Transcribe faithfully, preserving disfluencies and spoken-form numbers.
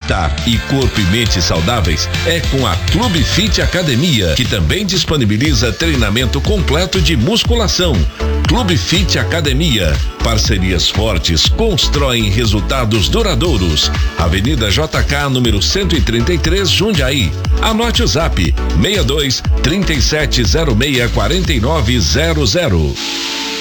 bem-estar e corpo e mente saudáveis é com a Clube Fit Academia, que também disponibiliza treinamento completo de musculação. Clube Fit Academia. Parcerias fortes constroem resultados duradouros. Avenida J K, número cento e trinta e três, Jundiaí. Anote o zap: seis dois, três sete zero seis, quatro nove zero zero.